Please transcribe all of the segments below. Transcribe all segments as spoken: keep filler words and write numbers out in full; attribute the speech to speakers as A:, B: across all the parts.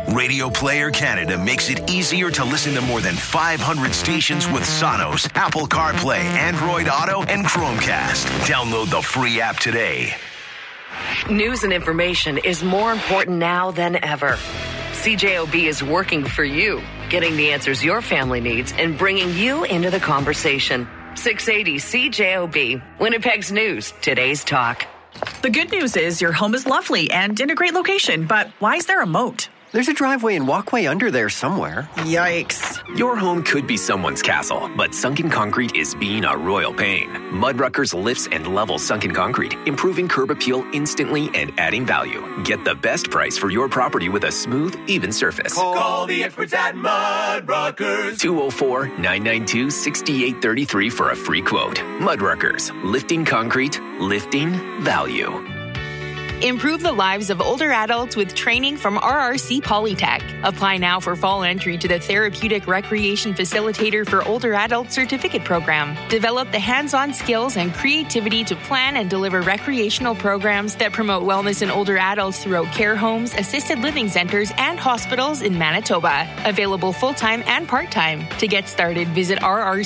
A: Radio Player Canada makes it easier to listen to more than five hundred stations with Sonos, Apple CarPlay, Android Auto, and Chromecast. Download the free app today.
B: News and information is more important now than ever. C J O B is working for you, getting the answers your family needs and bringing you into the conversation. six eighty C J O B, Winnipeg's News, today's talk.
C: The good news is your home is lovely and in a great location, but why is there a moat?
D: There's a driveway and walkway under there somewhere.
C: Yikes.
E: Your home could be someone's castle, but sunken concrete is being a royal pain. Mudruckers lifts and levels sunken concrete, improving curb appeal instantly and adding value. Get the best price for your property with a smooth, even surface.
F: Call the experts at Mudruckers.
E: two oh four, nine nine two, six eight three three for a free quote. Mudruckers, lifting concrete, lifting value.
G: Improve the lives of older adults with training from R R C Polytech. Apply now for fall entry to the Therapeutic Recreation Facilitator for Older Adults Certificate Program. Develop the hands-on skills and creativity to plan and deliver recreational programs that promote wellness in older adults throughout care homes, assisted living centers, and hospitals in Manitoba. Available full-time and part-time. To get started, visit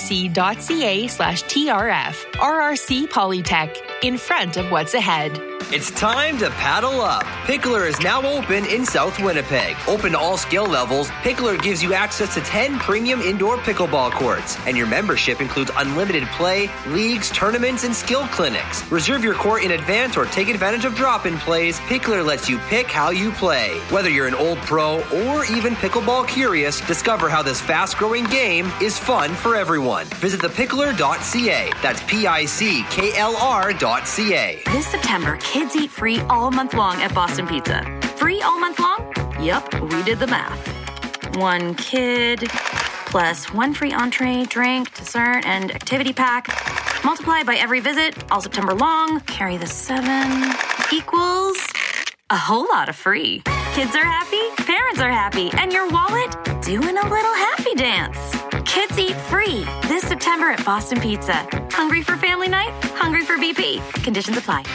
G: rrc.ca slash TRF. R R C Polytech, in front of what's ahead.
H: It's time to paddle up. Pickler is now open in South Winnipeg. Open to all skill levels, Pickler gives you access to ten premium indoor pickleball courts. And your membership includes unlimited play, leagues, tournaments, and skill clinics. Reserve your court in advance or take advantage of drop-in plays. Pickler lets you pick how you play. Whether you're an old pro or even pickleball curious, discover how this fast-growing game is fun for everyone. Visit the pickler dot c a. That's P I C K L R dot C A.
I: This September, kids eat free all month long at Boston Pizza. Free all month long? Yup, we did the math. One kid plus one free entree, drink, dessert, and activity pack. Multiply by every visit, all September long. Carry the seven equals a whole lot of free. Kids are happy, parents are happy, and your wallet doing a little happy dance. Kids eat free this September at Boston Pizza. Hungry for family night? Hungry for B P? Conditions apply.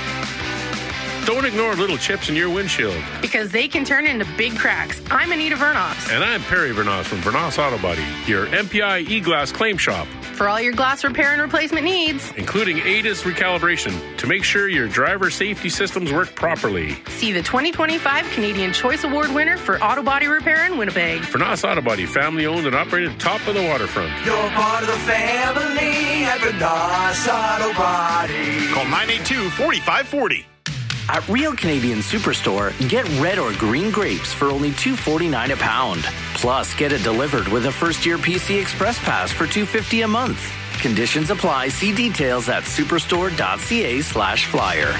J: Don't ignore little chips in your windshield,
K: because they can turn into big cracks. I'm Anita Vernos.
J: And I'm Perry Vernos from Vernos Auto Body, your M P I e-glass claim shop.
K: For all your glass repair and replacement needs,
J: including A D A S recalibration, to make sure your driver safety systems work properly.
K: See the twenty twenty-five Canadian Choice Award winner for auto body repair in Winnipeg.
J: Vernos Auto Body, family owned and operated top of the waterfront.
F: You're part of the family at Vernos Auto Body.
L: Call nine eight two, four five four zero.
M: At Real Canadian Superstore, get red or green grapes for only two forty-nine a pound. Plus, get it delivered with a first-year P C Express Pass for two fifty a month. Conditions apply. See details at superstore.ca slash flyer.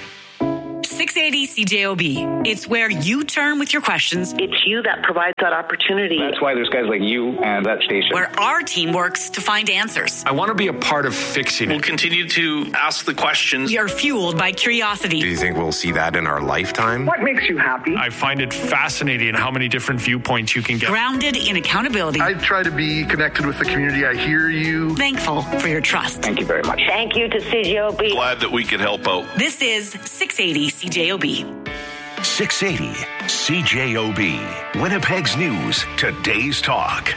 N: six eighty C J O B. It's where you turn with your questions.
O: It's you that provides that opportunity.
P: That's why there's guys like you and that station.
N: Where our team works to find answers.
Q: I want to be a part of fixing it. We'll continue to ask the questions.
N: We are fueled by curiosity.
R: Do you think we'll see that in our lifetime?
S: What makes you happy?
Q: I find it fascinating how many different viewpoints you can get.
N: Grounded in accountability.
S: I try to be connected with the community. I hear you.
N: Thankful for your trust.
P: Thank you very much.
O: Thank you to C J O B.
Q: Glad that we could help out.
N: This is six eighty C J O B.
A: six eighty C J O B. Winnipeg's News, today's talk.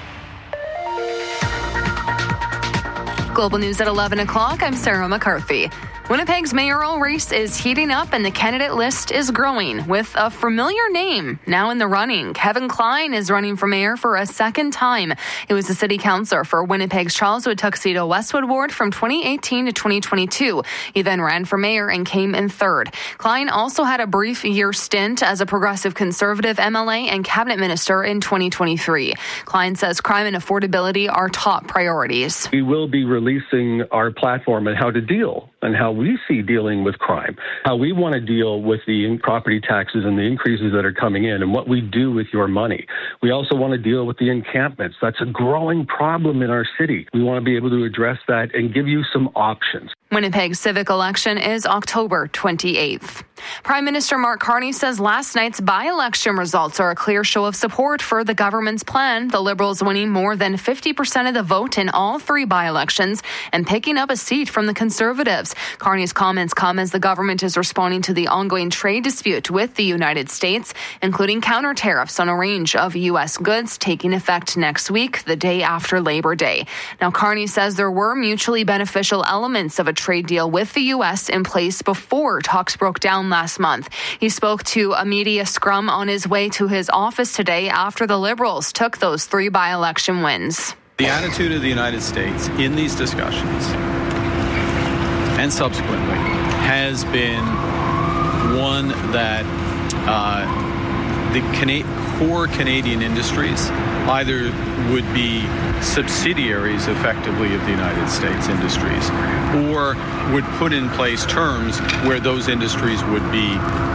T: Global News at eleven o'clock. I'm Sarah McCarthy. Winnipeg's mayoral race is heating up and the candidate list is growing with a familiar name now in the running. Kevin Klein is running for mayor for a second time. He was a city councillor for Winnipeg's Charleswood Tuxedo Westwood ward from twenty eighteen to twenty twenty-two. He then ran for mayor and came in third. Klein also had a brief year stint as a progressive conservative M L A and cabinet minister in twenty twenty-three. Klein says crime and affordability are top priorities.
U: We will be releasing our platform and how to deal and how we see dealing with crime, how we want to deal with the property taxes and the increases that are coming in and what we do with your money. We also want to deal with the encampments. That's a growing problem in our city. We want to be able to address that and give you some options.
T: Winnipeg's civic election is October twenty-eighth. Prime Minister Mark Carney says last night's by-election results are a clear show of support for the government's plan, the Liberals winning more than fifty percent of the vote in all three by-elections and picking up a seat from the Conservatives. Carney's comments come as the government is responding to the ongoing trade dispute with the United States, including counter tariffs on a range of U S goods taking effect next week, the day after Labor Day. Now, Carney says there were mutually beneficial elements of a trade deal with the U S in place before talks broke down last month. He spoke to a media scrum on his way to his office today after the Liberals took those three by-election wins.
B: The attitude of the United States in these discussions and subsequently has been one that uh, the Cana- core Canadian industries either would be subsidiaries effectively of the United States industries or would put in place terms where those industries would be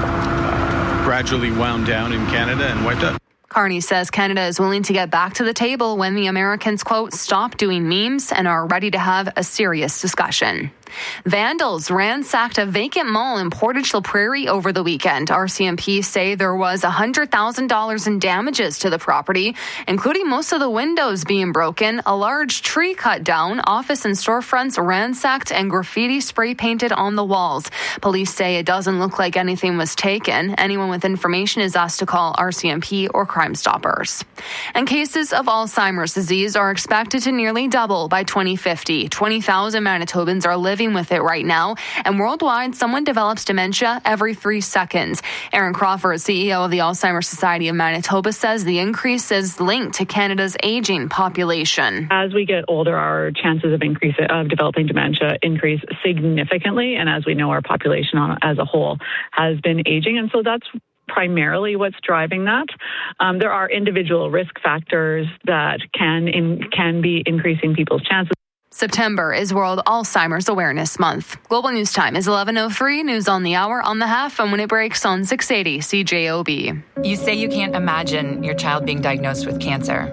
B: uh, gradually wound down in Canada and wiped out.
T: Carney says Canada is willing to get back to the table when the Americans, quote, stop doing memes and are ready to have a serious discussion. Vandals ransacked a vacant mall in Portage La Prairie over the weekend. R C M P say there was one hundred thousand dollars in damages to the property, including most of the windows being broken, a large tree cut down, office and storefronts ransacked, and graffiti spray painted on the walls. Police say it doesn't look like anything was taken. Anyone with information is asked to call R C M P or Crime Stoppers. And cases of Alzheimer's disease are expected to nearly double by twenty fifty. twenty thousand Manitobans are living with it right now, and worldwide, someone develops dementia every three seconds. Aaron Crawford, C E O of the Alzheimer's Society of Manitoba, says the increase is linked to Canada's aging population.
V: As we get older, our chances of increase of developing dementia increase significantly, and as we know, our population as a whole has been aging, and so that's primarily what's driving that. Um, there are individual risk factors that can in, can be increasing people's chances.
T: September is World Alzheimer's Awareness Month. Global News Time is eleven oh three, news on the hour, on the half, and when it breaks on six eighty C J O B.
W: You say you can't imagine your child being diagnosed with cancer,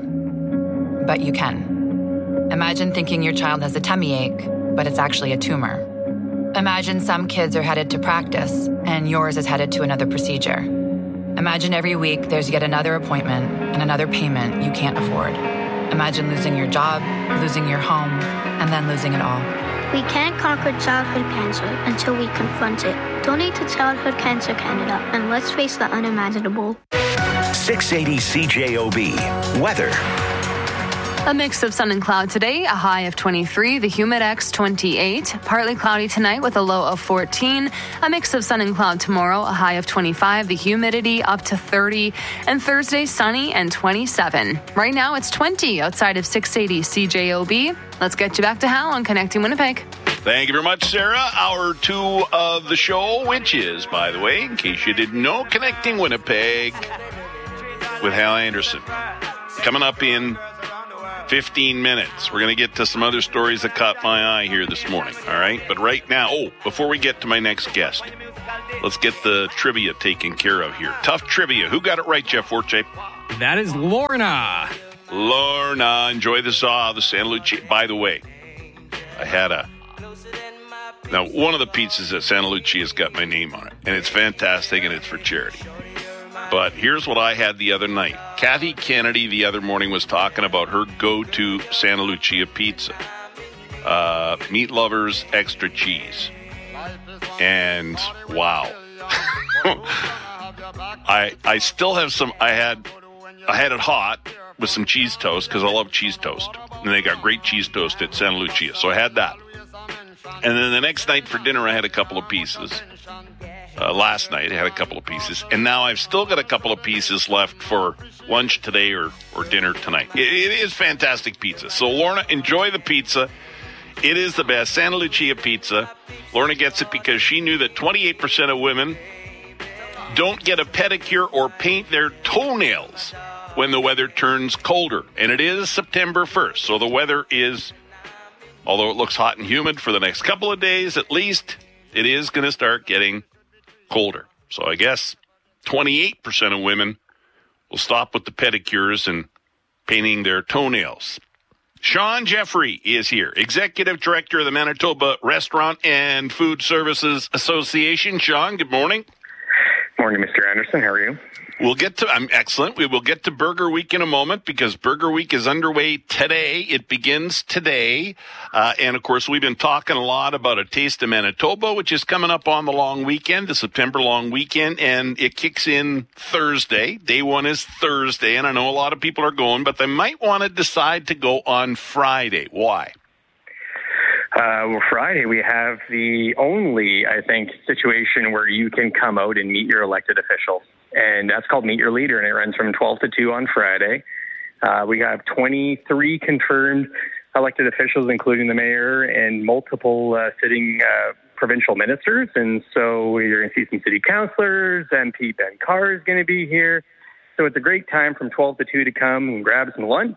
W: but you can. Imagine thinking your child has a tummy ache, but it's actually a tumor. Imagine some kids are headed to practice, and yours is headed to another procedure. Imagine every week there's yet another appointment and another payment you can't afford. Imagine losing your job, losing your home, and then losing it all.
X: We can't conquer childhood cancer until we confront it. Donate to Childhood Cancer Canada, and let's face the unimaginable.
A: six eighty C J O B. Weather.
T: A mix of sun and cloud today, a high of twenty-three, the Humidex twenty-eight. Partly cloudy tonight with a low of fourteen. A mix of sun and cloud tomorrow, a high of twenty-five, the humidity up to thirty. And Thursday, sunny and twenty-seven. Right now, it's twenty outside of six eighty C J O B. Let's get you back to Hal on Connecting Winnipeg.
L: Thank you very much, Sarah. Hour two of the show, which is, by the way, in case you didn't know, Connecting Winnipeg with Hal Anderson. Coming up in fifteen minutes. We're going to get to some other stories that caught my eye here this morning, all right? But right now, oh, before we get to my next guest, let's get the trivia taken care of here. Tough trivia. Who got it right, Jeff Forte?
Y: That is Lorna.
L: Lorna. Enjoy the Zaw, the Santa Lucia. By the way, I had a... Now, one of the pizzas at Santa Lucia's got my name on it, and it's fantastic, and it's for charity. But here's what I had the other night. Kathy Kennedy the other morning was talking about her go-to Santa Lucia pizza. Uh, meat lovers, extra cheese. And wow. I I still have some, I had I had it hot with some cheese toast because I love cheese toast. And they got great cheese toast at Santa Lucia. So I had that. And then the next night for dinner I had a couple of pieces. Uh, last night, I had a couple of pieces, and now I've still got a couple of pieces left for lunch today or, or dinner tonight. It, it is fantastic pizza. So, Lorna, enjoy the pizza. It is the best. Santa Lucia pizza. Lorna gets it because she knew that twenty-eight percent of women don't get a pedicure or paint their toenails when the weather turns colder. And it is September first, so the weather is, although it looks hot and humid for the next couple of days at least, it is going to start getting colder. So I guess twenty-eight percent of women will stop with the pedicures and painting their toenails. Sean Jeffrey is here, Executive Director of the Manitoba Restaurant and Food Services Association. Sean, good morning.
C: Morning, Mister Anderson. How are you?
L: We'll get to, I'm excellent. We will get to Burger Week in a moment because Burger Week is underway today. It begins today. Uh, and of course, we've been talking a lot about A Taste of Manitoba, which is coming up on the long weekend, the September long weekend, and it kicks in Thursday. Day one is Thursday, and I know a lot of people are going, but they might want to decide to go on Friday. Why?
C: Uh, well, Friday, we have the only, I think, situation where you can come out and meet your elected officials. And that's called Meet Your Leader, and it runs from twelve to two on Friday. Uh, we have twenty-three confirmed elected officials, including the mayor and multiple uh, sitting uh, provincial ministers. And so you're going to see some city councillors. M P Ben Carr is going to be here. So it's a great time from twelve to two to come and grab some lunch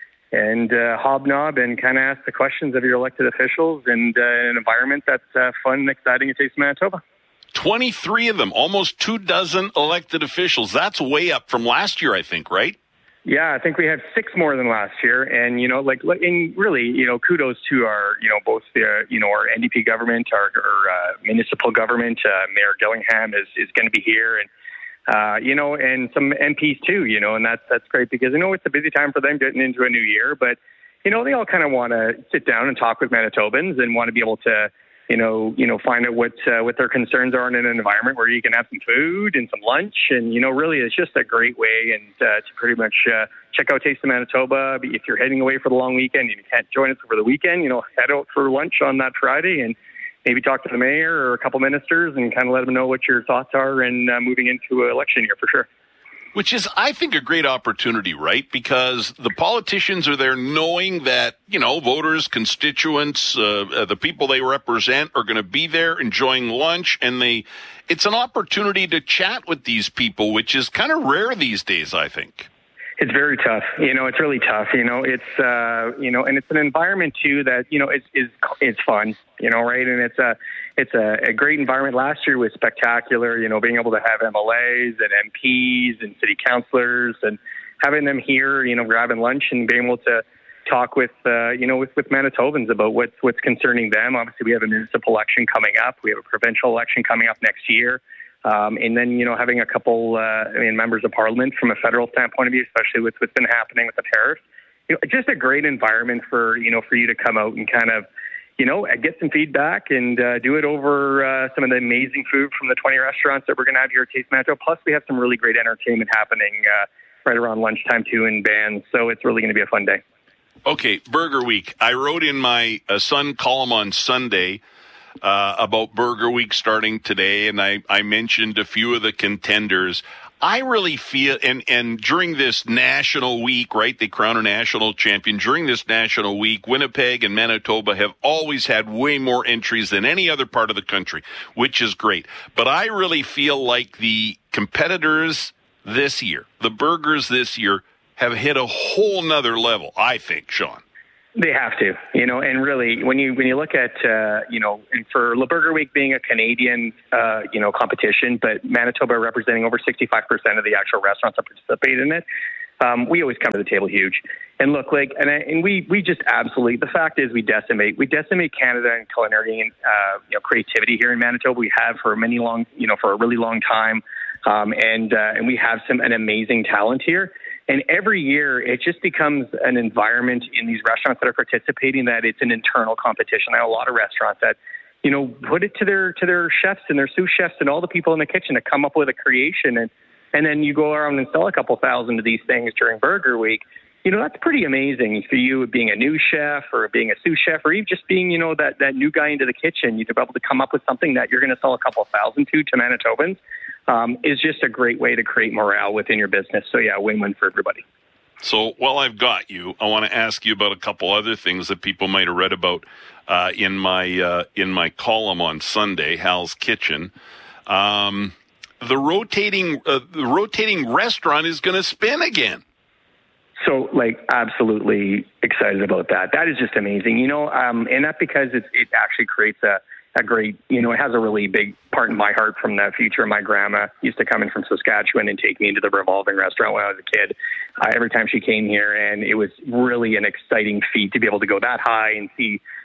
C: and uh, hobnob and kind of ask the questions of your elected officials and uh, an environment that's uh, fun and exciting at Taste of Manitoba.
L: twenty-three of them, almost two dozen elected officials. That's way up from last year, I think, right?
C: Yeah, I think we have six more than last year. And, you know, like, and really, you know, kudos to our, you know, both the, you know, our N D P government, our, our uh, municipal government. Uh, Mayor Gillingham is, is going to be here. And, uh, you know, and some M Ps too, you know, and that's, that's great because I know it's a busy time for them getting into a new year. But, you know, they all kind of want to sit down and talk with Manitobans and want to be able to, you know, you know, find out what uh, what their concerns are in an environment where you can have some food and some lunch. And, you know, really it's just a great way and uh, to pretty much uh, check out Taste of Manitoba. If you're heading away for the long weekend and you can't join us over the weekend, you know, head out for lunch on that Friday and maybe talk to the mayor or a couple ministers and kind of let them know what your thoughts are and uh, moving into an election year for sure.
L: Which is, I think, a great opportunity, right? Because the politicians are there knowing that, you know, voters, constituents, uh, the people they represent are going to be there enjoying lunch. And they, it's an opportunity to chat with these people, which is kind of rare these days, I think.
C: It's very tough. You know, it's really tough. You know, it's, uh, you know, and it's an environment too that, you know, is, is, is fun, you know, right. And it's a, it's a, a great environment. Last year was spectacular, you know, being able to have M L As and M Ps and city councillors and having them here, you know, grabbing lunch and being able to talk with, uh, you know, with, with Manitobans about what's, what's concerning them. Obviously we have a municipal election coming up. We have a provincial election coming up next year. Um, and then, you know, having a couple, uh, I mean, members of parliament from a federal standpoint of view, especially with what's been happening with the tariffs, you know, just a great environment for, you know, for you to come out and kind of, you know, get some feedback and uh, do it over uh, some of the amazing food from the twenty restaurants that we're going to have here at Taste Manitoba. Plus, we have some really great entertainment happening uh, right around lunchtime, too, in bands. So it's really going to be a fun day.
L: Okay, Burger Week. I wrote in my uh, Sun column on Sunday uh, about Burger Week starting today, and I, I mentioned a few of the contenders. I really feel, and, and during this national week, right, they crown a national champion. During this national week, Winnipeg and Manitoba have always had way more entries than any other part of the country, which is great. But I really feel like the competitors this year, the burgers this year, have hit a whole nother level, I think, Sean.
C: They have to, you know, and really when you when you look at, uh, you know, and for Le Burger Week being a Canadian, uh, you know, competition, but Manitoba representing over sixty-five percent of the actual restaurants that participate in it, um, we always come to the table huge. And look, like, and, I, and we we just absolutely, the fact is we decimate, we decimate Canada and culinary and, uh, you know, creativity here in Manitoba. We have for many long, you know, for a really long time. Um, and, uh, and we have some, an amazing talent here. And every year, it just becomes an environment in these restaurants that are participating that it's an internal competition. I have a lot of restaurants that, you know, put it to their to their chefs and their sous chefs and all the people in the kitchen to come up with a creation. And, and then you go around and sell a couple thousand of these things during Burger Week. You know, that's pretty amazing for you being a new chef or being a sous chef or even just being, you know, that, that new guy into the kitchen. You'd be able to come up with something that you're going to sell a couple thousand to to Manitobans. Um, is just a great way to create morale within your business. So, yeah, win-win for everybody.
L: So while I've got you, I want to ask you about a couple other things that people might have read about uh, in my uh, in my column on Sunday, Hal's Kitchen. Um, the rotating uh, the rotating restaurant is going to spin again.
C: So, like, absolutely excited about that. That is just amazing, you know, um, and that's because it's, it actually creates a a great, you know, it has a really big part in my heart from the future. My grandma used to come in from Saskatchewan and take me into the revolving restaurant when I was a kid. Uh, every time she came here, and it was really an exciting feat to be able to go that high and see,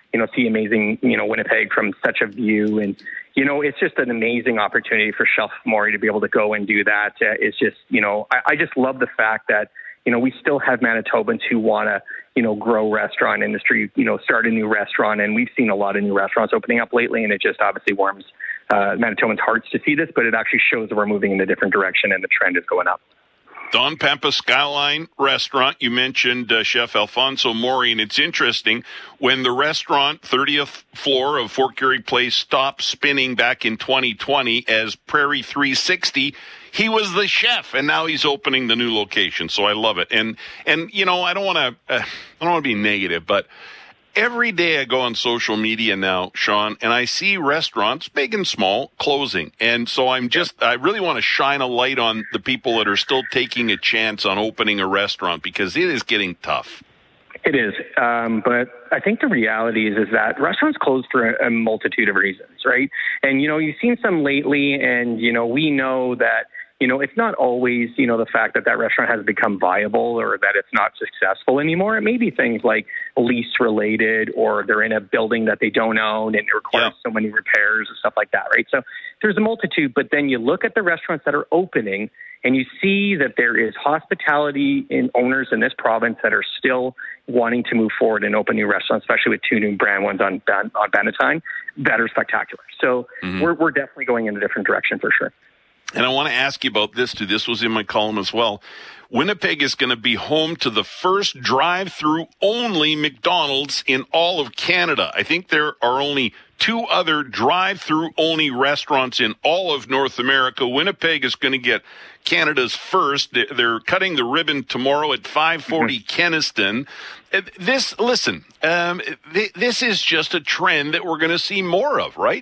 C: you know, see amazing, you know, Winnipeg from such a view. And, you know, it's just an amazing opportunity for Chef Maury to be able to go and do that. Uh, it's just, you know, I, I just love the fact that, you know, we still have Manitobans who want to, you know, grow restaurant industry, you know, start a new restaurant. And we've seen a lot of new restaurants opening up lately, and it just obviously warms uh, Manitobans' hearts to see this, but it actually shows that we're moving in a different direction and the trend is going up.
L: Don Pampa Skyline Restaurant, you mentioned uh, Chef Alfonso Maury, and it's interesting, when the restaurant, thirtieth floor of Fort Garry Place, stopped spinning back in twenty twenty as Prairie three sixty, he was the chef, and now he's opening the new location, so I love it. And, and you know, I don't want to uh, I don't want to be negative, but every day I go on social media now, Sean, and I see restaurants, big and small, closing. And so I'm just, I really want to shine a light on the people that are still taking a chance on opening a restaurant, because it is getting tough.
C: It is. Um, but I think the reality is, is that restaurants close for a, a multitude of reasons, right? And, you know, you've seen some lately, and, you know, we know that, you know, it's not always, you know, the fact that that restaurant has become viable or that it's not successful anymore. It may be things like lease related, or they're in a building that they don't own and it requires yeah. so many repairs and stuff like that, right? So there's a multitude, but then you look at the restaurants that are opening and you see that there is hospitality in owners in this province that are still wanting to move forward and open new restaurants, especially with two new brand ones on, on Bannatyne that are spectacular. So mm-hmm. we're, we're definitely going in a different direction for sure.
L: And I want to ask you about this too. This was in my column as well. Winnipeg is going to be home to the first drive-through only McDonald's in all of Canada. I think there are only two other drive-through only restaurants in all of North America. Winnipeg is going to get Canada's first. They're cutting the ribbon tomorrow at five forty Kenaston. This, listen, um, this is just a trend that we're going to see more of, right?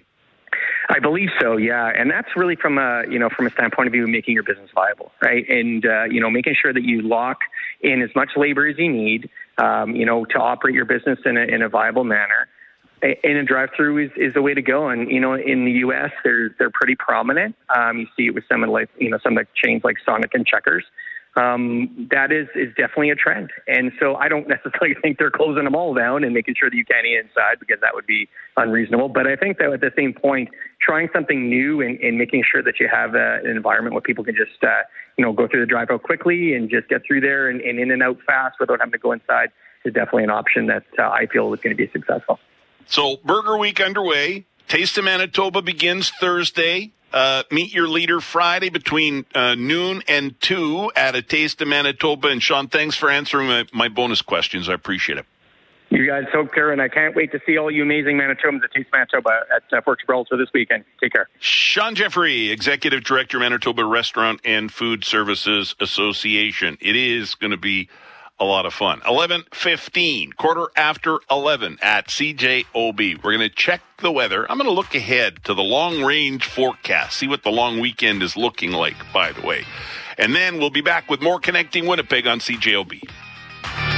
C: I believe so, yeah. And that's really from a, you know, from a standpoint of view of making your business viable, right? And, uh, you know, making sure that you lock in as much labor as you need, um, you know, to operate your business in a, in a viable manner. And a drive-through is, is the way to go. And, you know, in the U S, they're, they're pretty prominent. Um, you see it with some of like, you know, some of the chains like Sonic and Checkers. Um, that is, is definitely a trend. And so I don't necessarily think they're closing them all down and making sure that you can't eat inside, because that would be unreasonable. But I think that at the same point, trying something new and, and making sure that you have a, an environment where people can just, uh, you know, go through the drive-out quickly and just get through there and, and in and out fast without having to go inside is definitely an option that uh, I feel is going to be successful.
L: So Burger Week underway. Taste of Manitoba begins Thursday. Uh, meet your leader Friday between uh, noon and two at a Taste of Manitoba. And Sean, thanks for answering my, my bonus questions. I appreciate it.
C: You guys take care, and I can't wait to see all you amazing Manitobans at Taste of Manitoba at uh, Fort Gibraltar this weekend. Take care.
L: Sean Jeffrey, Executive Director, Manitoba Restaurant and Food Services Association. It is going to be a lot of fun. eleven fifteen, quarter after eleven at C J O B. We're going to check the weather. I'm going to look ahead to the long-range forecast, see what the long weekend is looking like, by the way. And then we'll be back with more Connecting Winnipeg on C J O B.